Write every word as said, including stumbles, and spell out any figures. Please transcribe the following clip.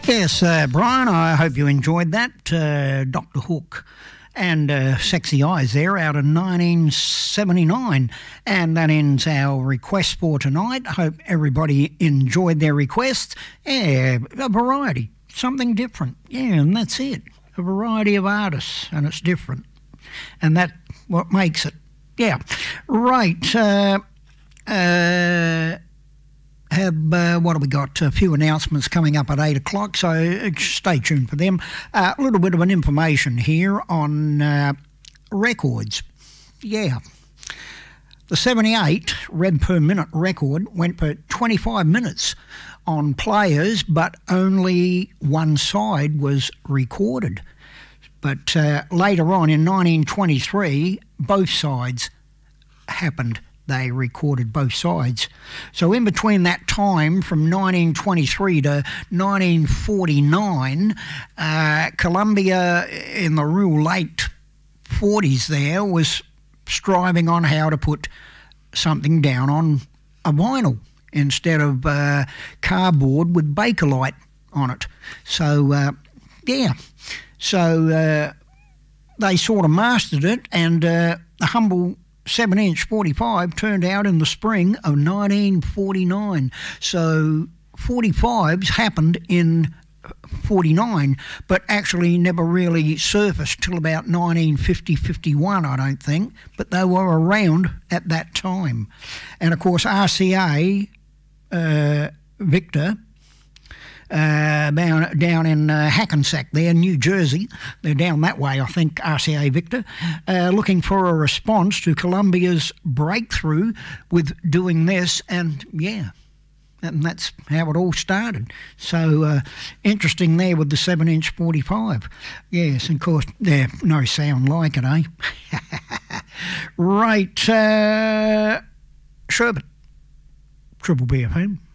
Yes, uh, Brian, I hope you enjoyed that. Uh, Doctor Hook and uh, Sexy Eyes there out of nineteen seventy-nine. And that ends our request for tonight. Hope everybody enjoyed their requests. Yeah, a variety, something different. Yeah, and that's it. A variety of artists, and it's different. And that's what makes it. Yeah. Right. Uh, uh, have, uh, what have we got? A few announcements coming up at eight o'clock, so stay tuned for them. Uh, a little bit of an information here on uh, records. Yeah. The seventy-eight rev per minute record went for twenty-five minutes on players, but only one side was recorded. But uh, later on in nineteen twenty-three, both sides happened. They recorded both sides. So in between that time, from nineteen twenty-three to nineteen forty-nine, uh, Columbia in the real late forties there was striving on how to put something down on a vinyl instead of uh, cardboard with Bakelite on it. So, uh, yeah. So uh, they sort of mastered it, and uh, the humble seven inch forty-five turned out in the spring of nineteen forty-nine. So forty-fives happened in forty-nine, but actually never really surfaced till about nineteen fifty fifty-one, I don't think, but they were around at that time. And of course R C A uh, Victor, Uh, down, down in uh, Hackensack there, New Jersey. They're down that way, I think, R C A Victor, uh, looking for a response to Columbia's breakthrough with doing this, and yeah, and that's how it all started. So uh, interesting there with the seven inch forty-five. Yes, and of course, yeah, no sound like it, eh? Right, uh, Sherbet, Triple B F M.